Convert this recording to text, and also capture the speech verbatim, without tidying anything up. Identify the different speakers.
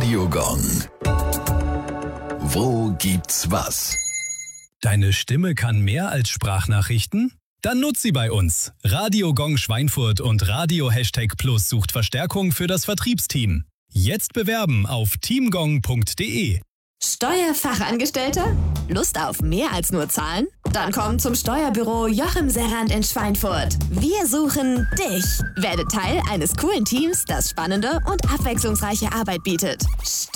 Speaker 1: Radio Gong. Wo gibt's was?
Speaker 2: Deine Stimme kann mehr als Sprachnachrichten? Dann nutz sie bei uns. Radio Gong Schweinfurt und Radio Hashtag Plus sucht Verstärkung für das Vertriebsteam. Jetzt bewerben auf teamgong punkt de.
Speaker 3: Steuerfachangestellter? Lust auf mehr als nur Zahlen? Dann komm zum Steuerbüro Jochem Serrand in Schweinfurt. Wir suchen dich. Werde Teil eines coolen Teams, das spannende und abwechslungsreiche Arbeit bietet.